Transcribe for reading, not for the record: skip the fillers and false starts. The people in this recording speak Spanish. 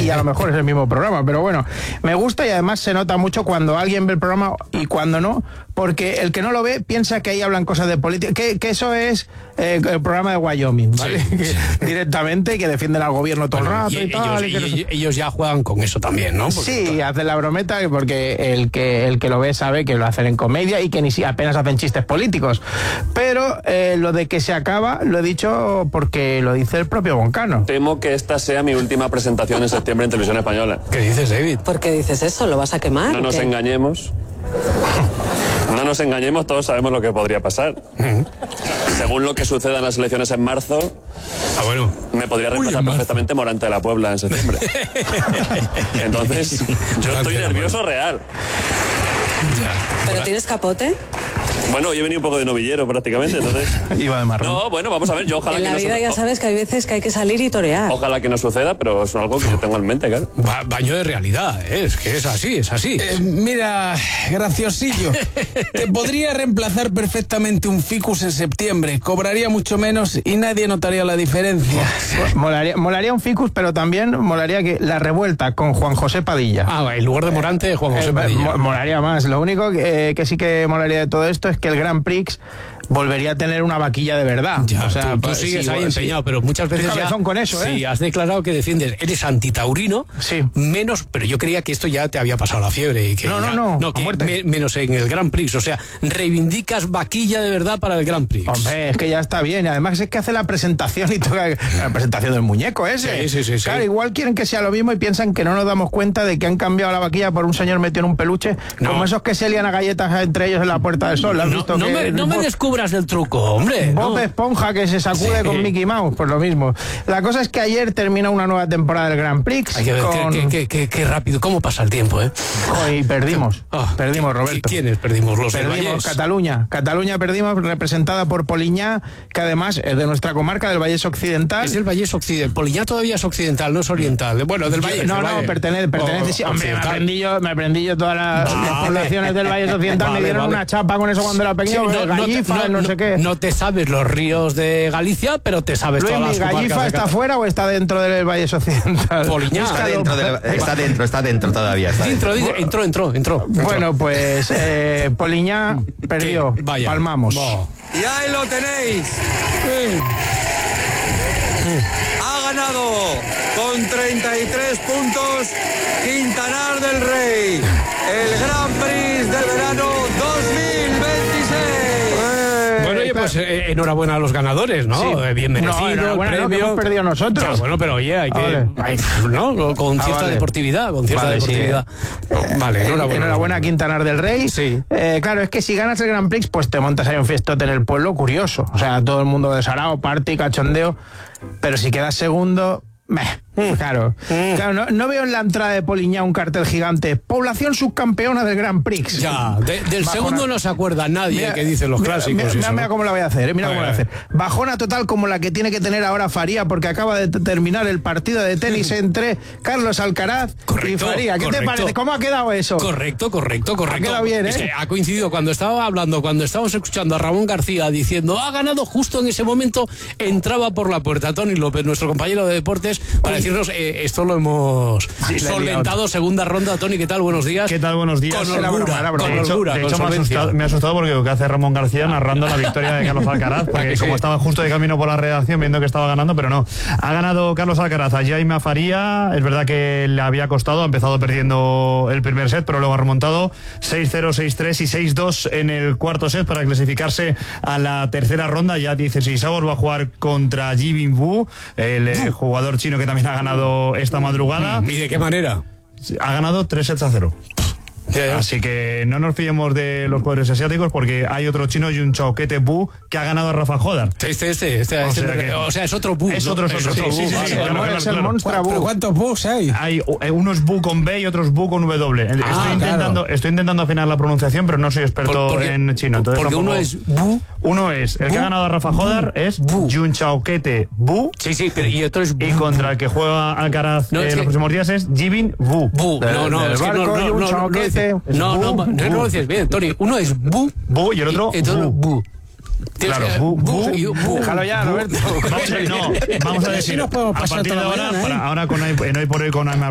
y a lo mejor es el mismo programa, pero bueno, me gusta y además se nota mucho cuando alguien ve el programa y cuando no, porque el que no lo ve piensa que ahí hablan cosas de política, que eso es el programa de Wyoming, ¿vale? Sí. Directamente, que defienden al gobierno todo el rato y tal. Ellos ya juegan con eso también, ¿no? Sí, hacen la brometa porque el que lo ve sabe que lo hacen en comedia y que ni si apenas hacen chistes políticos. Pero lo de que se acaba, lo he dicho porque lo dice el propio Boncano. Temo que esta sea mi última presentación en septiembre en Televisión Española. ¿Qué dices, David? ¿Por qué dices eso? ¿Lo vas a quemar? No nos engañemos. No nos engañemos, todos sabemos lo que podría pasar. Según lo que suceda en las elecciones en marzo, me podría reemplazar perfectamente Morante de la Puebla en septiembre. Entonces, yo estoy nervioso real. ¿Pero tienes capote? Bueno, hoy he venido un poco de novillero prácticamente, entonces... Iba de marrón. No, bueno, vamos a ver, yo ojalá en que la vida ya sabes que hay veces que hay que salir y torear. Ojalá que no suceda, pero es algo que yo tengo en mente, claro. Baño de realidad, es que es así, es así. Mira, graciosillo, te podría reemplazar perfectamente un ficus en septiembre, cobraría mucho menos y nadie notaría la diferencia. Molaría un ficus, pero también molaría que la revuelta con Juan José Padilla. En lugar de Morante, Juan José Padilla. Molaría más. Lo único que sí que molaría de todo esto es que el Grand Prix volvería a tener una vaquilla de verdad. Ya, o sea, tú sigues ahí empeñado, pero muchas veces ya con eso, sí, has declarado que defiendes, eres antitaurino, sí. Menos, pero yo creía que esto ya te había pasado la fiebre y que no, que menos en el Grand Prix, o sea, reivindicas vaquilla de verdad para el Grand Prix. Hombre, es que ya está bien, además es que hace la presentación y toca la presentación del muñeco ese. Sí. Claro, igual quieren que sea lo mismo y piensan que no nos damos cuenta de que han cambiado la vaquilla por un señor metido en un peluche, como esos que se lían a galletas entre ellos en la Puerta del Sol. No me descubras el truco, hombre. Bob Esponja que se sacude con Mickey Mouse, pues lo mismo. La cosa es que ayer termina una nueva temporada del Grand Prix. Hay que ver qué rápido, cómo pasa el tiempo, ¿eh? Y perdimos, Roberto. ¿Quiénes perdimos? Perdimos Cataluña. Cataluña perdimos, representada por Poliñá, que además es de nuestra comarca, del Vallés Occidental. Es el Vallés Occidental. Poliñá todavía es occidental, no es oriental. Bueno, del Vallés. Pertenece. Sí, hombre, me aprendí yo todas las poblaciones del Vallés Occidental. Me dieron una chapa con eso cuando era pequeño. Gallifa, no sé qué. No te sabes los ríos de Galicia, pero te sabes Luis, todas las comarcas. ¿Gallifa está fuera o está dentro del Vallés Occidental? Poliñá. Está dentro todavía. Entró. Bueno, pues Poliñá perdió. Vaya. Palmamos. Y ahí lo tenéis. Ha ganado con 33 puntos Quintanar del Rey, el Grand Prix del verano 2026. Bueno, oye, pues enhorabuena a los ganadores, ¿no? Sí. Bien merecido, enhorabuena, premio. No, que hemos perdido nosotros. Ya, bueno, pero oye, hay que... ¿no? Con cierta deportividad, deportividad. Vale, enhorabuena a Quintanar del Rey. Sí. Claro, es que si ganas el Grand Prix, pues te montas ahí un fiestote en el pueblo curioso. O sea, todo el mundo desarado, party, cachondeo. Pero si quedas segundo... Claro, no veo en la entrada de Poliñá un cartel gigante: población subcampeona del Grand Prix. Ya, del segundo no se acuerda nadie, que dicen los clásicos. Mira cómo la voy a hacer, cómo la voy a hacer. Bajona total como la que tiene que tener ahora Faría, porque acaba de terminar el partido de tenis entre Carlos Alcaraz y Faría. ¿Qué te parece? ¿Cómo ha quedado eso? Correcto. Ha quedado bien, ¿eh? Es que ha coincidido cuando estábamos escuchando a Ramón García diciendo ha ganado, justo en ese momento entraba por la puerta Tony López, nuestro compañero de deportes, para decirnos esto lo hemos solventado. Segunda ronda. Tony, ¿qué tal? Buenos días. ¿Qué tal? Buenos días. Con holgura. De hecho me ha asustado porque lo que hace Ramón García narrando la victoria de Carlos Alcaraz, porque como estaba justo de camino por la redacción viendo que estaba ganando, pero no. Ha ganado Carlos Alcaraz a Jaime Faría. Es verdad que le había costado, ha empezado perdiendo el primer set, pero luego ha remontado 6-0, 6-3 y 6-2 en el cuarto set para clasificarse a la tercera ronda. Ya 16avos, va a jugar contra Jibin Wu, el jugador chino que también ha ganado esta madrugada. ¿Y de qué manera? Ha ganado 3-0. Así que no nos fiemos de los poderes asiáticos, porque hay otro chino, Yun Chaokete Bu, que ha ganado a Rafa Jodar. O sea, es otro Bu. Es otro Bu. Es el monstruo Bu. ¿Cuántos Bus hay? Hay unos Bu con B y otros Bu con W. Estoy intentando afinar la pronunciación, pero no soy experto en chino. Entonces porque uno es Bu. Uno es el que ha ganado a Rafa Jodar, es Yun Chaokete Bu. Sí, pero y otro es Bu. Y contra el que juega Alcaraz en los próximos días es Jibin Wu. No lo dices bien, Tony. Uno es Bu y el otro Bu. Claro, déjalo ya, Roberto. Vamos a decir, nos podemos pasar a partir de ahora, ahora con hoy por hoy con